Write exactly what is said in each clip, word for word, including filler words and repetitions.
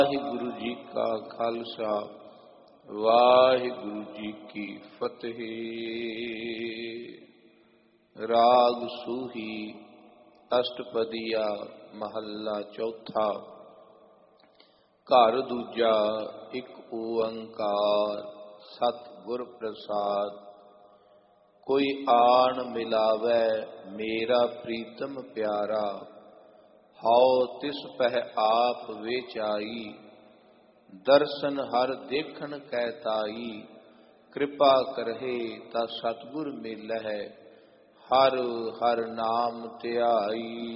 ਵਾਹਿਗੁਰੂ ਜੀ ਕਾ ਖਾਲਸਾ ਵਾਹਿਗੁਰੂ ਜੀ ਕੀ ਫਤਿਹ। ਰਾਗ ਸੂਹੀ ਅਸ਼ਟਪਦੀਆ ਮਹੱਲਾ ਚੌਥਾ। ਘਰ ਦੂਜਾ ਇੱਕ ਓੰਕਾਰ ਸਤਿਗੁਰ ਪ੍ਰਸਾਦ। ਕੋਈ ਆਣ ਮਿਲਾਵੈ ਮੇਰਾ ਪ੍ਰੀਤਮ ਪਿਆਰਾ, ਹਉ ਤਿਸ ਪਹਿ ਆਪ ਵੇਚਾਈ। ਦਰਸ਼ਨ ਹਰ ਦੇਖਣ ਕੈ ਤਾਈ, ਕਿਰਪਾ ਕਰਹਿ ਤਾ ਸਤਿਗੁਰ ਮਿਲਹਿ। ਹਰ ਹਰ ਨਾਮ ਧਿਆਈ।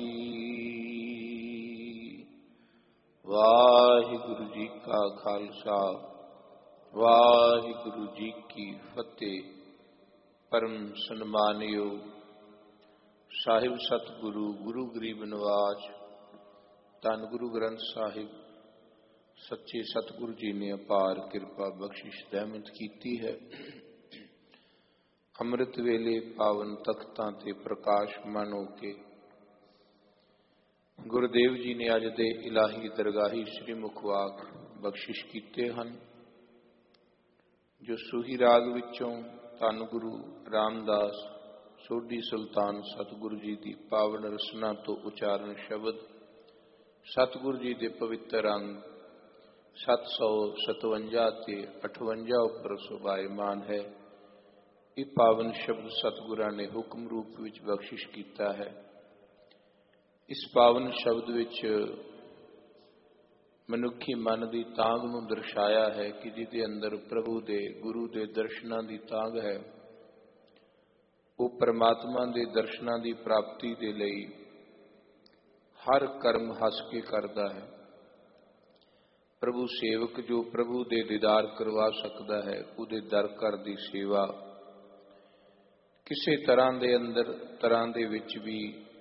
ਵਾਹਿਗੁਰੂ ਜੀ ਕਾ ਖਾਲਸਾ ਵਾਹਿਗੁਰੂ ਜੀ ਕੀ ਫਤਿਹ। ਪਰਮ ਸਨਮਾਨਯੋਗ ਸਾਹਿਬ ਸਤਿਗੁਰੂ ਗੁਰੂ ਗਰੀਬ ਨਿਵਾਜ ਧੰਨ ਗੁਰੂ ਗ੍ਰੰਥ ਸਾਹਿਬ ਸੱਚੇ ਸਤਿਗੁਰੂ ਜੀ ਨੇ ਅਪਾਰ ਕਿਰਪਾ ਬਖਸ਼ਿਸ਼ ਰਹਿਮਤ ਕੀਤੀ ਹੈ। ਅੰਮ੍ਰਿਤ ਵੇਲੇ ਪਾਵਨ ਤਖਤਾਂ ਤੇ ਪ੍ਰਕਾਸ਼ਮਾਨ ਹੋ ਕੇ ਗੁਰਦੇਵ ਜੀ ਨੇ ਅੱਜ ਦੇ ਇਲਾਹੀ ਦਰਗਾਹੀ ਸ੍ਰੀ ਮੁਖਵਾਕ ਬਖਸ਼ਿਸ਼ ਕੀਤੇ ਹਨ, ਜੋ ਸੂਹੀ ਰਾਗ ਵਿੱਚੋਂ ਧੰਨ ਗੁਰੂ ਰਾਮਦਾਸ ਸੋਢੀ ਸੁਲਤਾਨ ਸਤਿਗੁਰੂ ਜੀ ਦੀ ਪਾਵਨ ਰਸਨਾ ਤੋਂ ਉਚਾਰਨ ਸ਼ਬਦ ਸਤਿਗੁਰੂ ਜੀ ਦੇ ਪਵਿੱਤਰ ਅੰਗ ਸੱਤ ਸੌ ਸਤਵੰਜਾ ਤੇ ਅਠਵੰਜਾ ਉੱਪਰ ਸੁਭਾਇਮਾਨ ਹੈ। ਇਹ ਪਾਵਨ ਸ਼ਬਦ ਸਤਿਗੁਰਾਂ ਨੇ ਹੁਕਮ ਰੂਪ ਵਿੱਚ ਬਖਸ਼ਿਸ਼ ਕੀਤਾ ਹੈ। ਇਸ ਪਾਵਨ ਸ਼ਬਦ ਵਿੱਚ ਮਨੁੱਖੀ ਮਨ ਦੀ ਤਾਂਘ ਨੂੰ ਦਰਸਾਇਆ ਹੈ ਕਿ ਜਿਹਦੇ ਅੰਦਰ ਪ੍ਰਭੂ ਦੇ ਗੁਰੂ ਦੇ ਦਰਸ਼ਨਾਂ ਦੀ ਤਾਂਘ ਹੈ, ਉਹ ਪਰਮਾਤਮਾ ਦੇ ਦਰਸ਼ਨਾਂ ਦੀ ਪ੍ਰਾਪਤੀ ਦੇ ਲਈ ਹਰ ਕਰਮ ਹੱਸ ਕੇ ਕਰਦਾ ਹੈ। ਪ੍ਰਭੂ ਸੇਵਕ ਜੋ ਪ੍ਰਭੂ ਦੇ ਦੀਦਾਰ ਕਰਵਾ ਸਕਦਾ ਹੈ, ਉਹਦੇ ਦਰ ਘਰ ਦੀ ਸੇਵਾ ਕਿਸੇ ਤਰ੍ਹਾਂ ਦੇ ਅੰਦਰ ਤਰ੍ਹਾਂ ਦੇ ਵਿੱਚ ਵੀ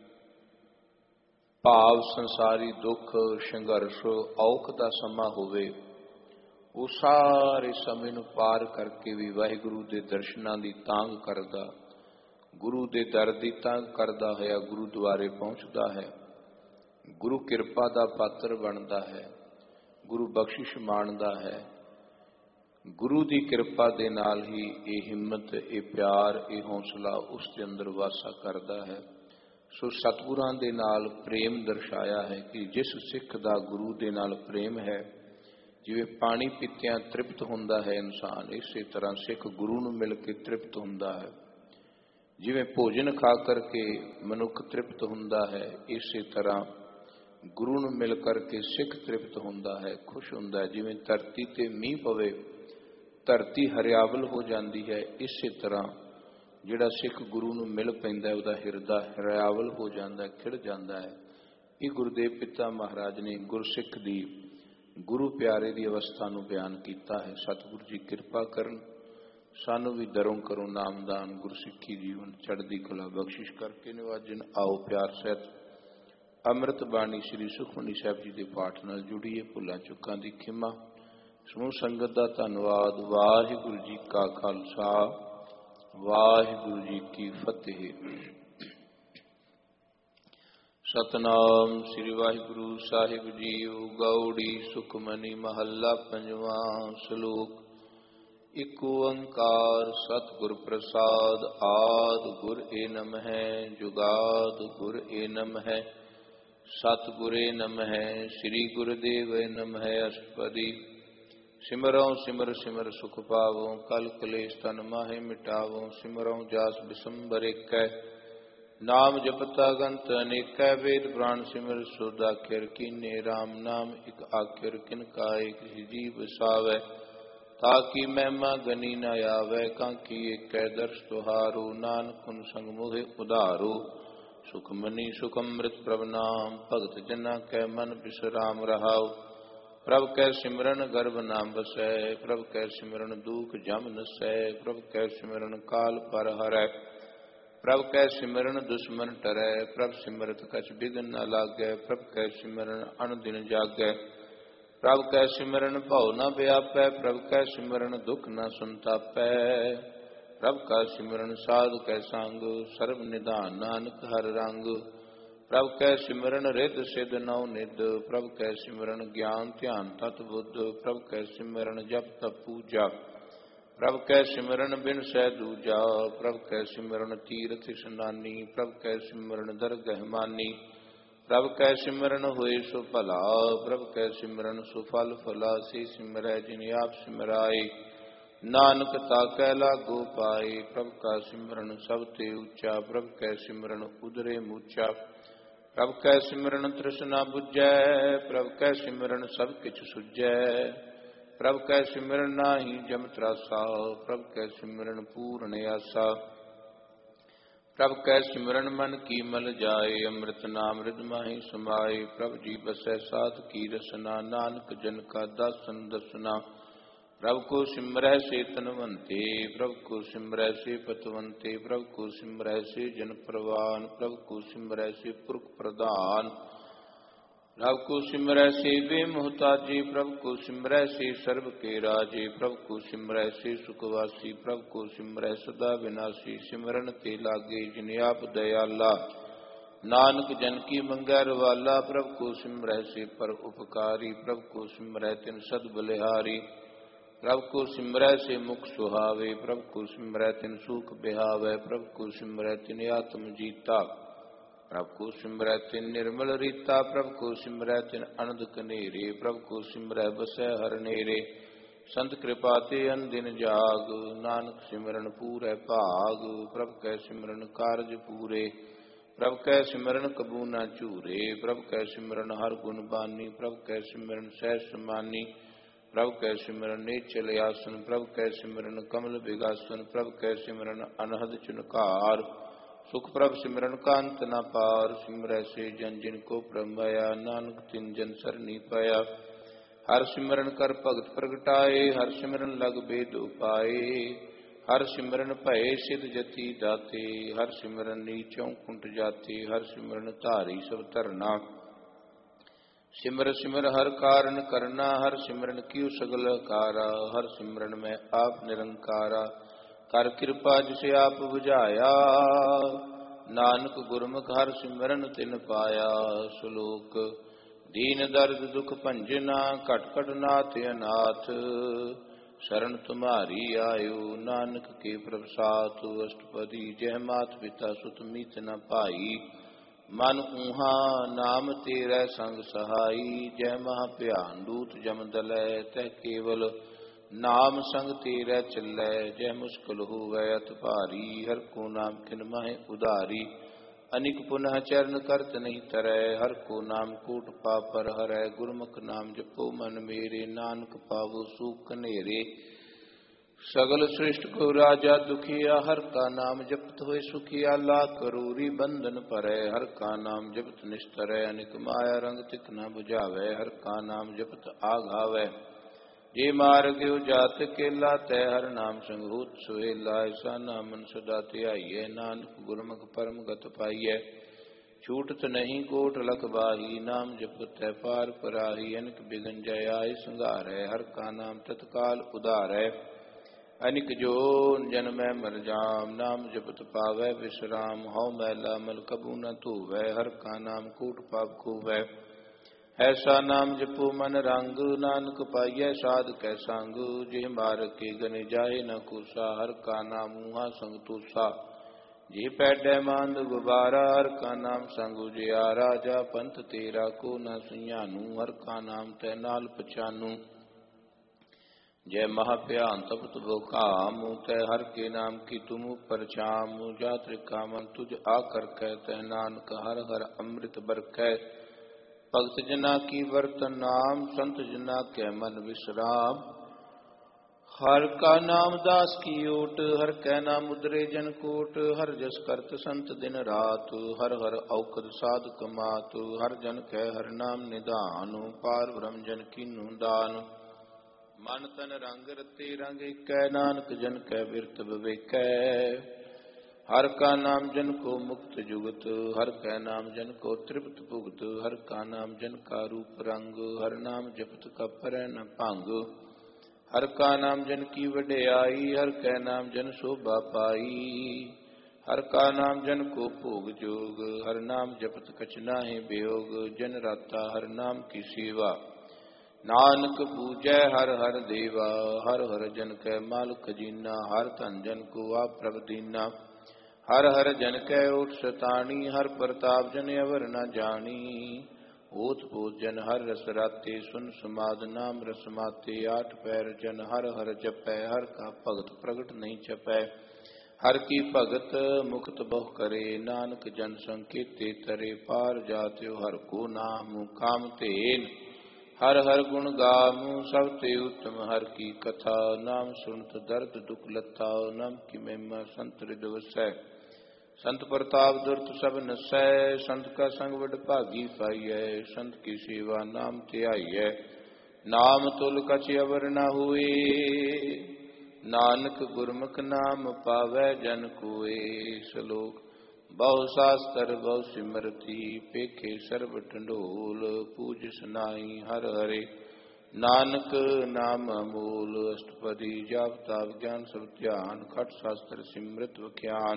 ਭਾਵ ਸੰਸਾਰੀ ਦੁੱਖ ਸੰਘਰਸ਼ ਔਖ ਦਾ ਸਮਾਂ ਹੋਵੇ, ਉਹ ਸਾਰੇ ਸਮੇਂ ਨੂੰ ਪਾਰ ਕਰਕੇ ਵੀ ਵਾਹਿਗੁਰੂ ਦੇ ਦਰਸ਼ਨਾਂ ਦੀ ਤਾਂਘ ਕਰਦਾ, ਗੁਰੂ ਦੇ ਦਰ ਦੀ ਤਾਂਘ ਕਰਦਾ ਹੋਇਆ ਗੁਰੂ ਦੁਆਰੇ ਪਹੁੰਚਦਾ ਹੈ, ਗੁਰੂ ਕਿਰਪਾ ਦਾ ਪਾਤਰ ਬਣਦਾ ਹੈ, ਗੁਰੂ ਬਖਸ਼ਿਸ਼ ਮਾਣਦਾ ਹੈ। ਗੁਰੂ ਦੀ ਕਿਰਪਾ ਦੇ ਨਾਲ ਹੀ ਇਹ ਹਿੰਮਤ, ਇਹ ਪਿਆਰ, ਇਹ ਹੌਸਲਾ ਉਸ ਦੇ ਅੰਦਰ ਵਾਸਾ ਕਰਦਾ ਹੈ। ਸੋ ਸਤਿਗੁਰਾਂ ਦੇ ਨਾਲ ਪ੍ਰੇਮ ਦਰਸਾਇਆ ਹੈ ਕਿ ਜਿਸ ਸਿੱਖ ਦਾ ਗੁਰੂ ਦੇ ਨਾਲ ਪ੍ਰੇਮ ਹੈ, ਜਿਵੇਂ ਪਾਣੀ ਪੀਤਿਆਂ ਤ੍ਰਿਪਤ ਹੁੰਦਾ ਹੈ ਇਨਸਾਨ, ਇਸੇ ਤਰ੍ਹਾਂ ਸਿੱਖ ਗੁਰੂ ਨੂੰ ਮਿਲ ਕੇ ਤ੍ਰਿਪਤ ਹੁੰਦਾ ਹੈ। ਜਿਵੇਂ ਭੋਜਨ ਖਾ ਕਰਕੇ ਮਨੁੱਖ ਤ੍ਰਿਪਤ ਹੁੰਦਾ ਹੈ, ਇਸੇ ਤਰ੍ਹਾਂ ਗੁਰੂ ਨੂੰ ਮਿਲ ਕਰਕੇ ਸਿੱਖ ਤ੍ਰਿਪਤ ਹੁੰਦਾ ਹੈ, ਖੁਸ਼ ਹੁੰਦਾ ਹੈ। ਜਿਵੇਂ ਧਰਤੀ ਤੇ ਮੀਂਹ ਪਵੇ, ਧਰਤੀ ਹਰਿਆਵਲ ਹੋ ਜਾਂਦੀ ਹੈ, ਇਸੇ ਤਰ੍ਹਾਂ ਜਿਹੜਾ ਸਿੱਖ ਗੁਰੂ ਨੂੰ ਮਿਲ ਪੈਂਦਾ ਹੈ, ਉਹਦਾ ਹਿਰਦਾ ਹਰਿਆਵਲ ਹੋ ਜਾਂਦਾ, ਖਿੜ ਜਾਂਦਾ ਹੈ। ਇਹ ਗੁਰਦੇਵ ਪਿਤਾ ਮਹਾਰਾਜ ਨੇ ਗੁਰਸਿੱਖ ਦੀ, ਗੁਰੂ ਪਿਆਰੇ ਦੀ ਅਵਸਥਾ ਨੂੰ ਬਿਆਨ ਕੀਤਾ ਹੈ। ਸਤਿਗੁਰੂ ਜੀ ਕਿਰਪਾ ਕਰਨ, ਸਾਨੂੰ ਵੀ ਦਰੋਂ ਕਰੋ ਨਾਮਦਾਨ, ਗੁਰਸਿੱਖੀ ਜੀਵਨ ਚੜ੍ਹਦੀ ਕਲਾ ਬਖਸ਼ਿਸ਼ ਕਰਕੇ ਨਿਵਾਜਨ। ਆਓ ਪਿਆਰ ਸਹਿਤ ਅੰਮ੍ਰਿਤ ਬਾਣੀ ਸ੍ਰੀ ਸੁਖਮਨੀ ਸਾਹਿਬ ਜੀ ਦੇ ਪਾਠ ਨਾਲ ਜੁੜੀਏ। ਭੁੱਲਾਂ ਚੁੱਕਾਂ ਦੀ ਖਿਮਾ, ਸਮੂਹ ਸੰਗਤ ਦਾ ਧੰਨਵਾਦ। ਵਾਹਿਗੁਰੂ ਜੀ ਕਾ ਖਾਲਸਾ ਵਾਹਿਗੁਰੂ ਜੀ ਕੀ ਫਤਿਹ। ਸਤਨਾਮ ਸ੍ਰੀ ਵਾਹਿਗੁਰੂ ਸਾਹਿਬ ਜੀਓ। ਗਉੜੀ ਸੁਖਮਨੀ ਮਹੱਲਾ ਪੰਜਵਾਂ। ਸ਼ਲੋਕ। ਇਕ ਓੰਕਾਰ ਸਤਿਗੁਰ ਪ੍ਰਸਾਦ। ਆਦਿ ਗੁਰ ਏਨਮਹਿ ਜੁਗਾਦ ਗੁਰ ਏਨਮਹਿ। ਸਤਿਗੁਰੇ ਨਮਹਿ ਸ੍ਰੀ ਗੁਰੁਦੇਵ ਨਮਹਿ। ਅਸ਼ਟਪਦੀ। ਸਿਮਰਉ ਸਿਮਰ ਸਿਮਰ ਸੁਖ ਪਾਵਉ। ਕਲ ਕਲੇਸ਼ ਤਨ ਮਾਹੇ ਮਿਟਾਵਉ। ਸਿਮਰਉ ਜਾਸ ਬਿਸੰਬਰ ਏਕੈ। ਨਾਮ ਜਪਤਾ ਗੰਤ ਅਨੇਕੈ। ਵੇਦ ਪ੍ਰਾਣ ਸਿਮਰ ਸੁਧ ਆਖਿਰ ਕੀਨੇ। ਰਾਮ ਨਾਮ ਇਕ ਆਖਿਰ ਕਿਨ ਕਾਇ। ਕਿਸੀ ਜੀਵ ਵਸਾਵੈ ਤਾਕੀ ਮਹਿਮਾ ਗਨੀ ਨ ਆਵੈ। ਕਾਂਕੀ ਏਕੈ ਦਰਸ ਤੁਹਾਰੂ। ਨਾਨਕ ਹੁਨ ਸੰਗ ਮੋਹਿ ਉਧਾਰੂ। ਸੁਖਮਨੀ ਸੁਖ ਅੰਮ੍ਰਿਤ ਪ੍ਰਭ ਨਾਮ। ਭਗਤ ਜਨਾ ਕੈ ਮਨ ਬਿਸਰਾਮ ਰਹਾਉ। ਪ੍ਰਭ ਕੈ ਸਿਮਰਨ ਗਰਭ ਨਾਮ ਵਸੈ। ਪ੍ਰਭ ਕੈ ਸਿਮਰਨ ਦੂਖ ਜਮ ਨਸੈ। ਪ੍ਰਭ ਕੈ ਸਿਮਰਨ ਕਾਲ ਪਰ ਹਰੈ। ਪ੍ਰਭ ਕੈ ਸਿਮਰਨ ਦੁਸ਼ਮਨ ਟਰੈ। ਪ੍ਰਭ ਸਿਮਰਤ ਕਛ ਬਿਘਨ ਨ ਲਾਗੈ। ਪ੍ਰਭ ਕੈ ਸਿਮਰਨ ਅਣ ਦਿਨ ਜਾਗੈ। ਪ੍ਰਭ ਕੈ ਸਿਮਰਨ ਭਉ ਨ ਵਿਆਪੈ। ਪ੍ਰਭ ਕੈ ਸਿਮਰਨ ਦੁਖ ਨ ਸੰਤਾਪੈ। ਪ੍ਰਭ ਕਾ ਸਿਮਰਨ ਸਾਧ ਕੈ ਸੰਗ। ਸਰਬ ਨਿਧਾਨ ਨਾਨਕ ਹਰ ਰੰਗ। ਪ੍ਰਭ ਕੈ ਸਿਮਰਨ ਰਿੱਧ ਸਿਧ ਨਉ ਨਿਧ। ਪ੍ਰਭ ਕੈ ਸਿਮਰਨ ਗਿਆਨ ਧਿਆਨ ਤਤ ਬੁੱਧ। ਪ੍ਰਭ ਕੈ ਸਿਮਰਨ ਜਪ ਤਪ ਪੂਜਾ। ਪ੍ਰਭ ਕੈ ਸਿਮਰਨ ਬਿਨ ਸਹਿ ਦੂਜਾ। ਪ੍ਰਭ ਕੈ ਸਿਮਰਨ ਤੀਰਥ ਇਸ਼ਨਾਨੀ। ਪ੍ਰਭ ਕੈ ਸਿਮਰਨ ਦਰਗਹਿ ਮਾਨੀ। ਪ੍ਰਭ ਕੈ ਸਿਮਰਨ ਹੋਏ ਸੋ ਭਲਾ। ਪ੍ਰਭ ਕੈ ਸਿਮਰਨ ਸੋ ਫਲ ਫਲਾ। ਸੇ ਸਿਮਰੈ ਜਿਨ ਆਪ ਸਿਮਰਾਏ, ਨਾਨਕ ਤਾਕੈ ਲਾਗੋ ਪਾਏ। ਪ੍ਰਭ ਕਾ ਸਿਮਰਨ ਸਭ ਤੇ ਉੱਚਾ। ਪ੍ਰਭ ਕੈ ਸਿਮਰਨ ਉਦਰੇ ਮੂਚਾ। ਪ੍ਰਭ ਕੈ ਸਿਮਰਨ ਤ੍ਰਿਸ਼ਨਾ ਬੁਝੈ। ਪ੍ਰਭ ਕੈ ਸਿਮਰਨ ਸਭ ਕਿਛ ਸੁਝੈ। ਪ੍ਰਭ ਕੈ ਸਿਮਰਨ ਨਾਹੀ ਜਮ ਤਰਾਸਾ। ਪ੍ਰਭ ਕੈ ਸਿਮਰਨ ਪੂਰਨ ਆਸਾ। ਪ੍ਰਭ ਕੈ ਸਿਮਰਨ ਮਨ ਕੀ ਮਲ ਜਾਏ, ਅੰਮ੍ਰਿਤ ਨਾਮ ਰਿਦ ਮਾਹੀ ਸਮਾਏ। ਪ੍ਰਭ ਜੀ ਬਸੈ ਸਾਧ ਕੀ ਰਸਨਾ, ਨਾਨਕ ਜਨ ਕਾ ਦਾਸਨ ਦਸਨਾ। ਪ੍ਰਭ ਕੋ ਸਿਮਰੈ ਸੇ ਤਨਵੰਤੇ, ਪ੍ਰਭ ਕੋ ਸਿਮਰੈ ਸੇ ਪਤਵੰਤੇ। ਪ੍ਰਭ ਕੋ ਸਿਮਰੈ ਸੇ ਜਨ ਪ੍ਰਵਾਨ, ਪ੍ਰਭ ਕੋ ਸਿਮਰੈ ਸੇ ਪੁਰਖ ਪ੍ਰਧਾਨ। ਪ੍ਰਭ ਕੋ ਸਿਮਰੈ ਸੇ ਬੇਮੁਹਤਾਜੀ, ਪ੍ਰਭ ਕੋ ਸਿਮਰੈ ਸੇ ਸਰਬ ਕੇ ਰਾਜੇ। ਪ੍ਰਭ ਕੋ ਸਿਮਰੈ ਸੇ ਸੁਖਵਾਸੀ, ਪ੍ਰਭ ਕੋ ਸਿਮਰੈ ਸਦਾ ਵਿਨਾਸੀ। ਸਿਮਰਨ ਤੇ ਲਾਗੇ ਜਿਨ ਆਪ ਦਇਆਲਾ, ਨਾਨਕ ਜਨ ਕੀ ਮੰਗੈ ਰਵਾਲਾ। ਪ੍ਰਭ ਕੋ ਸਿਮਰੈ ਸੇ ਪਰ ਉਪਕਾਰੀ, ਪ੍ਰਭ ਕੋ ਸਿਮਰੈ ਤਿਨ ਸਦ ਬਲਿਹਾਰੀ। ਪ੍ਰਭ ਕੋ ਸਿਮਰੈ ਸੇ ਮੁਖ ਸੁਹਾਵੇ, ਪ੍ਰਭ ਕੋ ਸਿਮਰੈ ਤਿਨ ਸੂਖ ਬਿਹਾਵੈ। ਪ੍ਰਭ ਕੋ ਸਿਮਰੈ ਤਿਨ ਆਤਮ ਜੀਤਾ, ਪ੍ਰਭ ਕੋ ਸਿਮਰੈ ਤਿਨ ਨਿਰਮਲ ਰੀਤਾ। ਪ੍ਰਭ ਕੋ ਸਿਮਰੈ ਤਿਨ ਅਨੰਦ ਕਨੇਰੇ, ਪ੍ਰਭ ਕੋ ਸਿਮਰੈ ਬਸੈ ਹਰ ਨੇਰੇ। ਸੰਤ ਕਿਰਪਾ ਤੇ ਅਨਦਿਨ ਜਾਗ, ਨਾਨਕ ਸਿਮਰਨ ਪੂਰੈ ਭਾਗ। ਪ੍ਰਭ ਕੈ ਸਿਮਰਨ ਕਾਰਜ ਪੂਰੇ, ਪ੍ਰਭ ਕੈ ਸਿਮਰਨ ਕਬੂ ਨਾ ਝੂਰੇ। ਪ੍ਰਭ ਕੈ ਸਿਮਰਨ ਹਰ ਗੁਣ ਬਾਨੀ, ਪ੍ਰਭ ਕੈ ਸਿਮਰਨ ਸਹਿਜ ਸਮਾਨੀ। ਪ੍ਰਭ ਕੈ ਸਿਮਰਨ ਨੀਚਲ ਆਸਨ, ਪ੍ਰਭ ਕੈ ਸਿਮਰਨ ਕਮਲ ਬਿਗਾਸਨ। ਪ੍ਰਭ ਕੈ ਸਿਮਰਨ ਅਨਹਦ ਚੁਨਕਾਰ, ਸੁਖ ਪ੍ਰਭ ਸਿਮਰਨ ਕਾ ਅੰਤ ਨ ਪਾਰ। ਸਿਮਰੈ ਸੇ ਜਨ ਜਿਨ ਕੋ ਪ੍ਰਮਇਆ, ਨਾਨਕ ਤਿਨ ਜਨ ਸਰਨੀ ਪਾਇਆ। ਹਰ ਸਿਮਰਨ ਕਰ ਭਗਤ ਪ੍ਰਗਟਾਏ, ਹਰ ਸਿਮਰਨ ਲਗ ਬੇਦ ਉਪਾਏ। ਹਰ ਸਿਮਰਨ ਭਏ ਸਿਧ ਜਤੀ ਦਾਤੇ, ਹਰ ਸਿਮਰਨ ਨੀਚੋਂ ਕੁੰਟ ਜਾਤੇ। ਹਰ ਸਿਮਰਨ ਧਾਰੀ ਸਭ ਧਰਨਾ, ਸਿਮਰ ਸਿਮਰ ਹਰ ਕਾਰਨ ਕਰਨਾ। ਹਰ ਸਿਮਰਨ ਕੀਓ ਸਗਲ ਕਾਰਾ, ਹਰ ਸਿਮਰਨ ਮੈਂ ਆਪ ਨਿਰੰਕਾਰਾ। ਕਰ ਕਿਰਪਾ ਜਿਸ ਆਪ ਬੁਝਾਇਆ, ਨਾਨਕ ਗੁਰਮੁਖ ਹਰ ਸਿਮਰਨ ਤਿਨ ਪਾਇਆ। ਸ਼ਲੋਕ ਦੀਨ ਦਰਦ ਦੁਖ ਭੰਜਨਾ, ਘਟ ਘਟ ਨਾਥ ਅਨਾਥ। ਸ਼ਰਨ ਤੁਮਾਰੀ ਆਇਓ, ਨਾਨਕ ਕੇ ਪ੍ਰਭਸਾਤ। ਅਸ਼ਟਪਦੀ ਜਹ ਮਾਤ ਪਿਤਾ ਸੁਤ ਮੀਤ ਨ ਭਾਈ, ਮਨ ਊਹਾ ਨਾਮ ਤੇਰੇ ਸੰਗ ਸਹਾਈ। ਜੈ ਮਹਾ ਭਿਆਨ ਦੂਤ ਜਮ ਦਲੈ, ਤੈ ਕੇਵਲ ਨਾਮ ਸੰਗ ਤੇਰੇ ਚੱਲੈ। ਜੈ ਮੁਸ਼ਕਲ ਹੋਵੈ ਅਤ ਭਾਰੀ, ਹਰ ਕੋ ਨਾਮ ਖਿਨ ਮਾਹੇ ਉਧਾਰੀ। ਅਨਿਕ ਪੁਨਹ ਚਰਨ ਕਰਤ ਨਹੀਂ ਤਰੈ, ਹਰ ਕੋ ਨਾਮ ਕੋਟ ਪਾਪਰ ਹਰੈ। ਗੁਰਮੁਖ ਨਾਮ ਜਪੋ ਮਨ ਮੇਰੇ, ਨਾਨਕ ਪਾਵੋ ਸੂਖ ਕਨੇਰੇ। ਸਗਲ ਸ੍ਰਿਸ਼ਟ ਕੋ ਰਾਜਾ ਦੁਖੀਆ, ਹਰ ਕਾ ਨਾਮ ਜਪਤ ਹੋਏ ਸੁਖੀਆ। ਲਾ ਕਰੂਰੀ ਬੰਧਨ ਭਰੈ, ਹਰ ਕਾ ਨਾਮ ਜਪਤ ਨਿਸਤਰੈ। ਅਨਿਕ ਮਾਇਆ ਰੰਗ ਤਿਕ ਨ ਬੁਝਾਵੈ, ਹਰ ਕਾ ਨਾਮ ਜਪਤ ਆਘਾਵੈ। ਜੇ ਮਾਰਗਿਓ ਜਾਤ ਕੇਲਾ, ਤੈ ਹਰ ਨਾਮ ਸੰਗ ਹੋਤ ਸੁਹੇਲਾ। ਐਸਾ ਨਾਮਨ ਸਦਾ ਧਿਆਈਐ, ਨਾਨਕ ਗੁਰਮੁਖ ਪਰਮ ਗਤ ਪਾਈਐ। ਛੂਟਤ ਨਹੀਂ ਕੋਟ ਲਖ ਬਾਹੀ, ਨਾਮ ਜਪਤੈ ਪਾਰ ਪਰਾਹੀ। ਅਨਿਕ ਬਿਗਨ ਜੈ ਆਏ ਸੰਘਾਰੈ, ਹਰ ਕਾ ਨਾਮ ਤਤਕਾਲ ਉਧਾਰੈ। ਅਨਿਕ ਜੋ ਜਨਮੈ ਮਰ ਜਾਮ, ਨਾਮ ਜਪਤ ਪਾਵੈ ਵਿਸਰਾਮ। ਹਉ ਮੈਲਾ ਮਲ ਕਬੂ ਨ ਧੋਵੈ, ਹਰ ਕਾ ਨਾਮ ਕੋਟ ਪਾਪ ਖੋਵੈ। ਐਸਾ ਨਾਮ ਜਪੋ ਮਨ ਰੰਗ, ਨਾਨਕ ਪਾਈਐ ਸਾਧ ਕੈ ਸੰਗ। ਜੇ ਮਾਰ ਕੇ ਗਨੇ ਜਾਏ ਨ ਕੋਸਾ, ਹਰ ਕਾ ਨਾਮ ਊਹਾ ਸੰਗ ਤੋਸਾ। ਜੇ ਪੈਡੈ ਮਾਂਦ ਗੁਬਾਰਾ, ਹਰ ਕਾ ਨਾਮ ਸੰਗ ਉਜਿਆਰਾ। ਜਾ ਪੰਥ ਤੇਰਾ ਕੋ ਨ ਸੁਝਾਨੂ, ਹਰ ਕਾ ਨਾਮ ਤੈ ਨਾਲ ਪਛਾਨੂ। ਜੈ ਮਹਾ ਭਿਆਨ ਤਪਤ ਬੁਖਾਮ, ਤੈ ਹਰ ਕੇ ਨਾਮ ਕੀ ਤੁਮ ਉਪਰ ਛਾਮ। ਜਾ ਤ੍ਰਿਕਾਮਨ ਤੁਝ ਆ ਕਰਕੈ, ਤੈ ਨਾਨਕ ਹਰ ਹਰ ਅੰਮ੍ਰਿਤ ਬਰਖੈ। ਭਗਤ ਜਨਾ ਕੀ ਵਰਤਨ ਨਾਮ, ਸੰਤ ਜਨਾ ਕੈ ਮਨ ਵਿਸਰਾਮ। ਹਰ ਕਾ ਨਾਮ ਦਾਸ ਕੀ ਓਟ, ਹਰ ਕੈ ਨਾਮ ਉਦਰੇ ਜਨ ਕੋਟ। ਹਰ ਜਸ ਕਰਤ ਸੰਤ ਦਿਨ ਰਾਤ, ਹਰ ਹਰ ਔਖਦ ਸਾਧ ਕਮਾਤ। ਹਰ ਜਨ ਕੈ ਹਰ ਨਾਮ ਨਿਧਾਨ, ਪਾਰ ਬ੍ਰਹਮ ਜਨ ਕੀਨੂ ਦਾਨ। ਮਨ ਤਨ ਰੰਗ ਰਤੇ ਰੰਗ ਏਕੈ, ਨਾਨਕ ਜਨ ਕੈ ਬਿਰਤ ਵਿਵੇਕੈ। ਹਰ ਕਾ ਨਾਮ ਜਨ ਕੋ ਮੁਕਤ ਜੁਗਤ, ਹਰ ਕੈ ਨਾਮ ਜਨ ਕੋ ਤ੍ਰਿਪਤ ਭੁਗਤ। ਹਰ ਕਾ ਨਾਮ ਜਨ ਕਾ ਰੂਪ ਰੰਗ, ਹਰ ਨਾਮ ਜਪਤ ਕਪਰੈ ਨ ਭੰਗ। ਹਰ ਕਾ ਨਾਮ ਜਨ ਕੀ ਵਡਿਆਈ, ਹਰ ਕੈ ਨਾਮ ਜਨ ਸੋਭਾ ਪਾਈ। हर का नाम जन को भोग जोग, हर नाम जपत कछ नाहि वियोग। जन राता हर नाम की सेवा, नानक पूजै हर हर देवा। हर हर जन कै माल खजीना, हर धन जन को आप प्रभ दीना। हर हर जन कै ओट सताणी, हर प्रताप जन अवर न जानी। ओत पोत जन हर रस राते, सुन समाद नाम रस माते। आठ पैर जन हर हर जपै, हर का भगत प्रगट नहीं छपै। हर की भगत मुक्त बहु करे, नानक जन संकेते तरे। पार जात्यो हर को नाम, काम तेन हर हर गुण गामु। सब ते उत्तम हर की कथा, नाम सुनत दर्द दुख लथा। नाम की महिमा संत हृदय वसै, संत प्रताप दुरत सब नसै। संत का संग बड़ भागी पाइयै, संत की सेवा नाम ध्याइयै। नाम तुल कछ अवर न हुए, नानक गुरमुख नाम पावै जन कोय। श्लोक बहु शास्त्र बहु सिमरती, पेखे सर्ब टंडोल। पूज सनाई हर हरे, नानक नाम अमूल। अष्टपदी जाप ताप ज्ञान सब ध्यान, खट शास्त्र सिमृत व्याख्यान।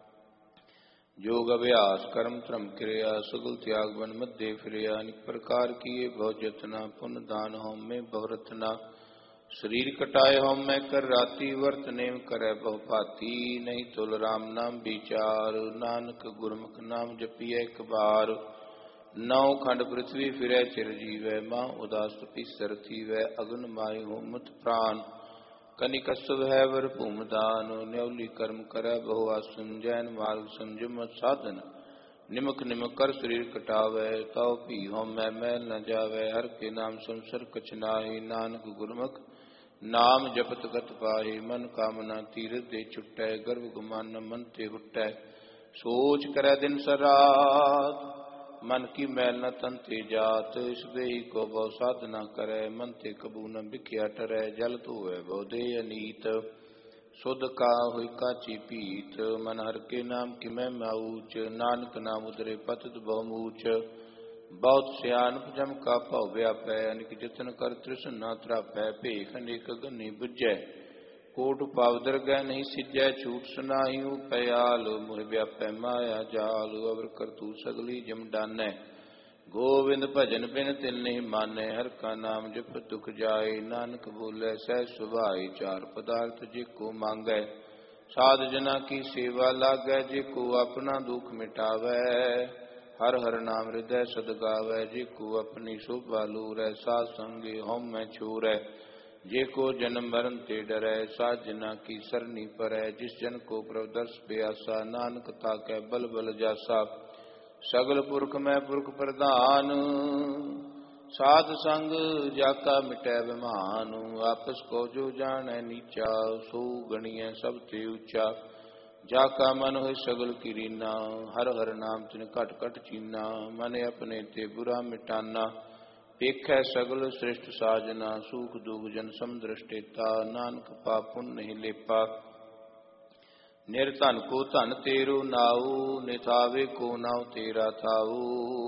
योग अभ्यास कर्म त्रम क्रिया, सगुल त्याग वन मध्य फिरिया। अनेक प्रकार किए बहु जतना, पुण्य दान होम में बहु रतना। शरीर कटाए होम मैं कर राती, वर्त नेम करे बहु भाती। नहीं तुल राम नाम विचार, नानक गुरमुख नाम जपिए एक बार। नौ खंड पृथ्वी फिरै चिर जीवै, माँ उदास पीसर थीवै। अगन माय होमत प्राण, कनिक शुभ है वर भूम दान। न्यौली कर्म करे बहु आसन, जैन मार्ग संजमत साधन। निमक निमक कर शरीर कटावै, तौ भी होम मैं मैल न जावै। हर के नाम संसर कछ नाहि, नानक गुरमुख नाम जपत गत पाहि। मन कामना तीरथ दे छुटै, गर्भ गुमान मन ते हुटै। सोच करे दिन सरात, मन की मैल न तन ते जात। इस देहि को बहु साधना करे, मन ते कबू न बिख्या टरै। जल धोवै बहु देह अनीत, सुध का हुई काची पीत। मन हर के नाम की महिमा ऊच, नानक नाम उदरे पतित बहु मूच। बहुत सियानप जम का भव व्यापै, अनिक जतन कर तृष्ण न त्रापै। भेख अनेक गनि बुझै, कोट पाव दरगह नहीं सिजै। छूट सुनाही उपयाल, मोह व्यापै माया जाल। अवर करतू सगली जम डानै, गोविंद भजन बिन तिल नहीं मानै। हर का नाम जप दुख जाए, नानक बोलै सहज सुभाए। चार पदार्थ जिको मांगै, साध जना की सेवा लागै। जिको अपना दुख मिटावै, हर हर नाम हृदय सद गावै। जिको अपनी शोभा लूरै, साध संगे होम मैं छूरै। जेको जन्म मरण ते डरै, साध जना की सरनी परै। जिस जन को प्रभु दर्श प्यासा, नानक ताकै बल बल जासा। सगल पुरख मैं पुरख प्रधान, साध संग जाका मिटै बिमान। आपस को जो जानै नीचा, सो गणिय सब ते ऊंचा। जाका मन होय सगल कीरीना, हर हर नाम तिन घट घट चीना। मन अपने ते बुरा मिटाना, पेखै सगल श्रेष्ठ साजना। सूख दुख जन समदृष्टेता, नानक पाप पुण्य नहीं लेपा। निर्धन को धन तेरो नाऊ, निथावे को नाव तेरा थाऊ।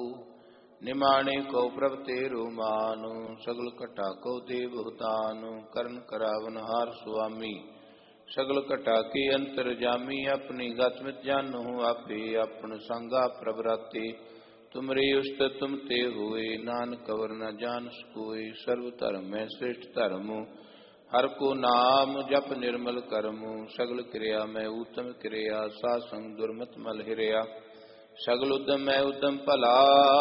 निमाणे को प्रभ तेरो मानु, सगल कटा को देव दान। करण करावन हार स्वामी, सगल कटा के अंतर जामी। अपनी गत मित जानू आपे, अपन संगा प्रभराते। तुमरे उस्त तुम ते हुए, नानक कवर न जान कोय। सर्व धर्म में श्रेष्ठ धर्म, हर को नाम जप निर्मल करम। सगल क्रिया में उत्तम क्रिया, सासंग दुर्मत मल हिरिया। सगल उद्यम में उद्यम भला,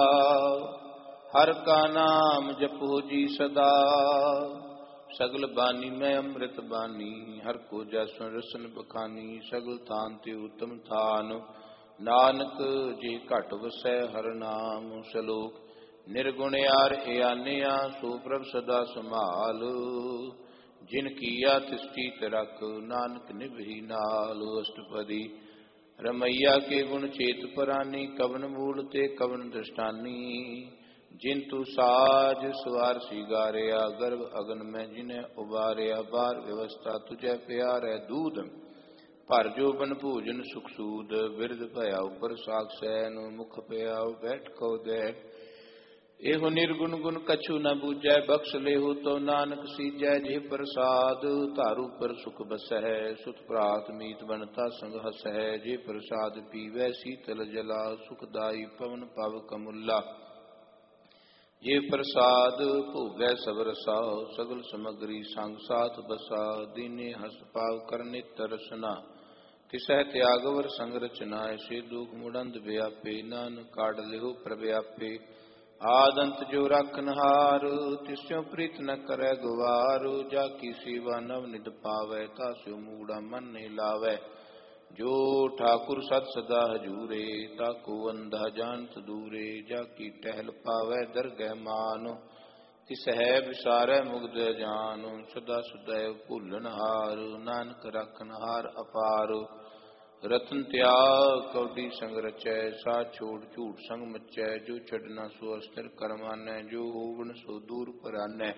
हर का नाम जपो जी सदा। सगल बानी में अमृत बानी, हर को जैसन रसन बखानी। सगल थान ते उत्तम थान, नानक जे घट वसै हर नाम। श्लोक निर्गुण यार एआनिया, सो प्रभ सदा संभाल। जिन किया तिष्ठी रख, नानक निभही नाल। अष्टपदी रमैया के गुण चेत परानी, कवन मूल ते कवन दृष्टानी। जिन तू साज सवार सिगारिया, गर्भ अगन में जिन्हें उबारिया। बार व्यवस्था तुझे प्यार है दूध, पर जो बन भोजन सुख सूद। बिरद भया ऊपर साख सैन, मुख पया बैठ को दे। एहो निर्गुण गुण कछु न बूझै, बख्श लेहु तो नानक सीजै। जे प्रसाद धारू पर सुख बसै, सुत प्रात मीत बनता संग हसै। जे प्रसाद पीवै शीतल जला, सुखदाई पवन पव कमुला। जे प्रसाद भोगै सब रसा, सगल समग्री संग साथ बसा। दीने हस पाव करने तरसना, तिसह त्यागवर संग रचना। ऐसे दुख मुड़ंद व्यापे, नानक काढ़ लेहु प्रव्यापे। आदंत जो राखनहार, तिस्यों प्रीत न करे गुवार। जाकी सेवा नव निध पावै, तास्यो मूढ़ा मन नहीं लावै। जो ठाकुर सत सदा हजूरे, ताको अंधा जानत दूरे। जाकी टहल पावै दरगह मान, तिसह विसारै मुग्ध जान। सदा सदैव भूलनहार, नानक राखनहार अपार। रतन त्याग कौडी संग रचै, साथ छोड़ झूठ संग मचै। जो छड़ना सो अस्थिर कर मानै, जो होवन सो दूर परानै।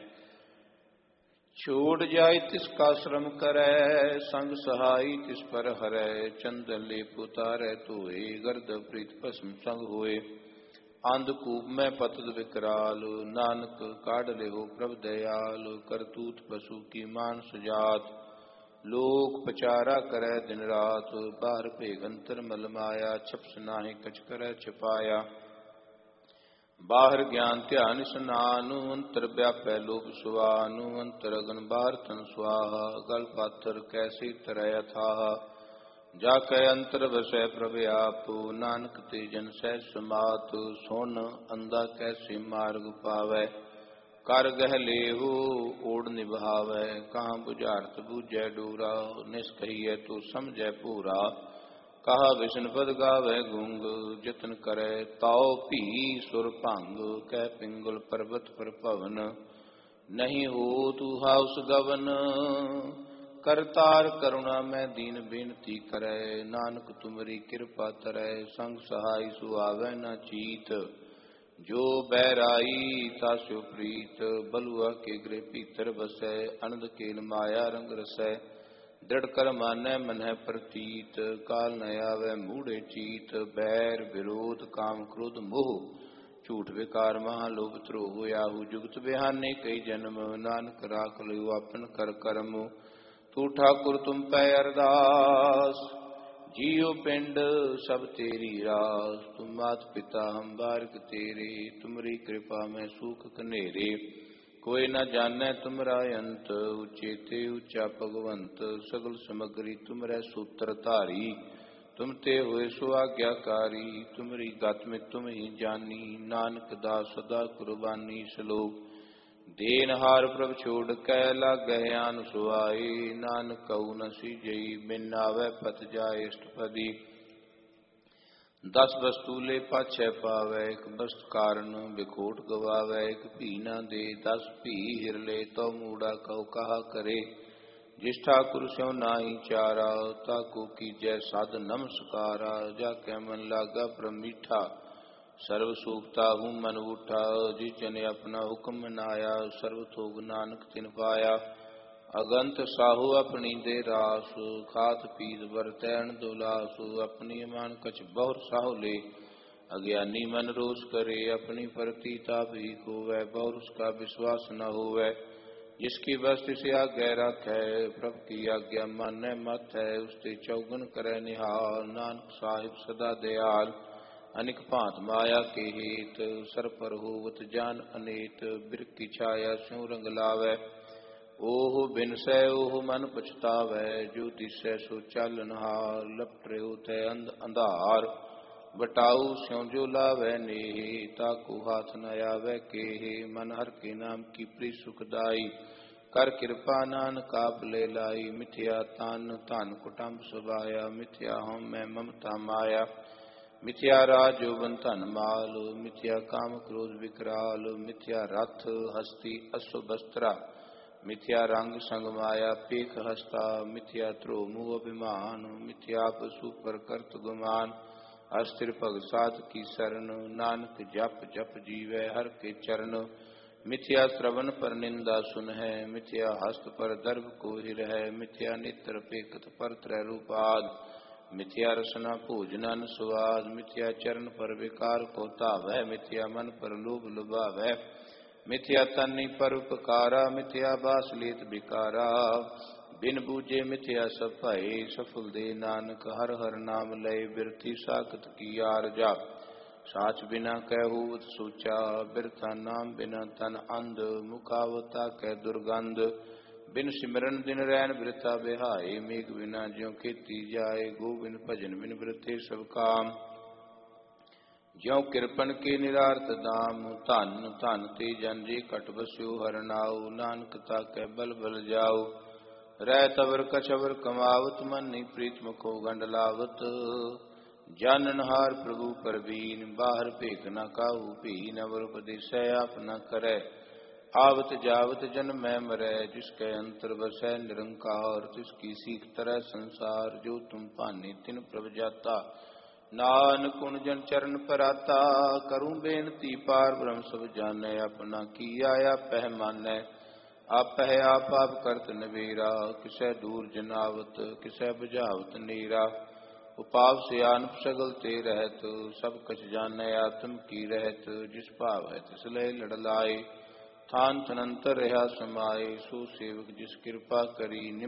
छोड़ जाय तिसका श्रम करै, संग सहाई तिस पर हरै। चंदन लेप उतारै धोए, गर्द प्रीत भस्म संग होए। अंधकूप में पतद विकराल, नानक काढ़ लेहो प्रभ दयाल। करतूत पशु की मानस जात, लोक पचारा करे दिन रात। बाहर भेग अंतर मल माया, छपस नाहि कछ करे छिपाया। बाहर ज्ञान ध्यान स्नान, अंतर व्यापै लोभ सुवानु। अंतर अगन बाहर तन स्वाहा, गल पाथर कैसे तरय अथाह। जाकै अंतर बसै प्रभ आप, नानक ते जन सह समात। सोन अंधा कैसे मार्ग पावै, कर गह लेहु ओढ़ निभावै। कहाँ बुझारत बूझै डोरा, निष्कहियै तो समझै पूरा। कहा विष्णु पद गावै गुंग, जतन करे ताओ भी सुर भंग। कह पिंगल पर्वत पर पवन, नहीं हो तू हाउस गवन। करतार करुणा में दीन बेनती करे, नानक तुमरी कृपा तरै। संग सहाय सुहावै न चीत, जो बैराई तास्यो प्रीत। बलुआ के गृह भीतर बसै, अनंद केल माया रंग रसै। दृढ़ कर मानै मन है प्रतीत, काल न आवै मूढ़े चीत। बैर विरोध काम क्रोध मोह, झूठ विकार महालोभ द्रोह। याहू जुगत बिहाने कई जन्म, नानक राख लियो अपन कर कर्म। तू ठाकुर तुम पै अरदास, जियो पिंड सब तेरी रास। तुम मात पिता हम बारक तेरे, तुमरी कृपा में सुख कनेरे। कोई न जानै तुमरा अंत, उचेते ऊंचा भगवंत। सगल समग्री तुमरै सूत्र धारी, तुम ते हुए सो आज्ञाकारी। तुमरी गत में तुम ही जानी, नानक दास सदा कुर्बानी। सलोक देनहार प्रभ छोड़ कै, लागै आन सुआई। नानक कहू न सीजई, बिन आवै पत जाय अष्टपदी। दस वस्तु ले पाछै पावै, एक वस्तु कारण बिखोट गवावै। एक भी न दे दस भी हिर ले, तो मूढ़ा कहो कहा करे। जिस ठाकुर स्यों नाही चारा, ताको कीजै साध नमस्कारा। जाकै मन लागा प्रभ मीठा, सर्व सुखता हूँ मन उठा। जिस जने अपना हुक्म मनाया, सर्व थोग नानक तिन पाया। अगंत साहू अपनी दे रास, खात पीत बरतैन दुलास। अपनी मान कछ बहुर साहु ले, अज्ञानी मन रोष करे। अपनी प्रतीता भी खोवै, बहुर उसका विश्वास न होवै। जिसकी वस्तु से आज्ञा राखै, प्रभु की आज्ञा मानै मत है। उसते चौगन करे निहाल, नानक साहिब सदा दयाल। अनिक भांत माया के हेत, सर पर होवत जान अनेत। बिरख की छाया स्यों रंग लावै, ओह बिनसै ओह मन पछतावै। जो दिसै सो चालनहार, लपट रहो तै अंध अंधार। बटाऊ स्यों जो लावै नेह, ताको हाथ न आवै केह। मन हर के नाम की प्री सुखदाई, कर कृपा नानक आप ले लाई। मिथ्या तान धन कुटुंब सबाया, मिथ्या हम मैं ममता माया। मिथ्या राज जोबन धन माल, मिथ्या काम क्रोध विकराल। मिथ्या रथ हस्ती अशुभस्त्रा, मिथ्या रंग संग माया पेख हस्ता। मिथ्या ध्रुव मुह अभिमान, मिथ्या पशु पर करत गुमान। अस्थिर भग साध की शरण, नानक जप जप जीवै हर के चरण। मिथ्या श्रवण पर निंदा सुन है, मिथ्या हस्त पर दर्भ को हिर है। मिथ्या नेत्र पेखत पर त्रय रूपाद, मिथ्या रसना भोजनन स्वाद, मिथ्या चरण पर विकार को धावै, मिथ्या मन पर लोभ लुभावै, मिथ्या तनि पर उपकारा, मिथ्या बास लेत बिकारा। बिन बूझे मिथ्या सब भय, सफल दे नानक हर हर नाम लय, बिरथी साखत की आरजा। साच बिना कहूत सोचा, बिरथा नाम बिना तन अंध, मुखावता कै दुर्गंध। बिन सिमरन दिन रैन बिरथा बिहाय, मेघ बिना ज्यों खेती जाए, गोबिन भजन बिन बिरथे सब काम। ज्यों कृपन के निरार्थ दाम, धन धन ते जन जे कट बस्यो हर नाउ, नानक ताकै बल बल जाओ। रैत अवर कछवर कमावत, मन नहीं प्रीत मुखो गंड लावत। जाननहार प्रभु परवीन, बाहर भेख न काहू भीन, अवर उपदेसै आप न करै, आवत जावत जन मैं मरै। जिसके अंतर बसै निरंकार, तिसकी सीख तरह संसार। जो तुम भाने तिन प्रभ जाता, नानक गुण जन चरण पराता। करूं बेनती पार ब्रह्म सब जानै, अपना किया आपै मानै। आपै आप आप करत नबेरा, किसै दूर जनावत, किसै बुझावत नीरा। उपाव से आनप सगल ते रहत, सब कछ जानै आत्म की रहत। जिस भाव है तिस लय लड़ लाए, थान तनंतर रहा समाये। सो सेवक जिस कृपा करी, निम